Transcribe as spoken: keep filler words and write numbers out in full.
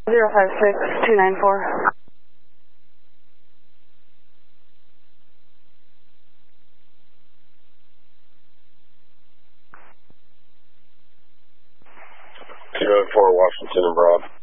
zero five six two nine four. two oh four Washington and Broad.